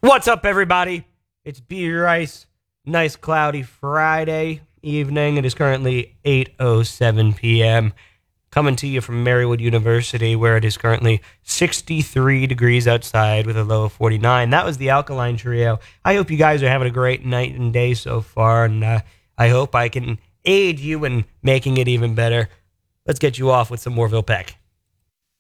What's up, everybody? It's B. Rice. Nice cloudy Friday evening. It is currently 8:07 p.m. Coming to you from Marywood University, where it is currently 63 degrees outside with a low of 49. That was the Alkaline Trio. I hope you guys are having a great night and day so far, and I hope I can aid you in making it even better. Let's get you off with some Morville Peck.